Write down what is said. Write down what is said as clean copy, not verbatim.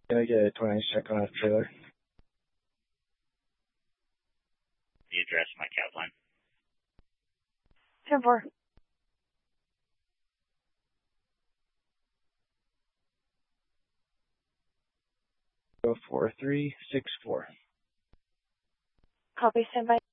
Can I get a 29 check on a trailer? The address, my cab line. 10-4. Go 4364. Copy, standby.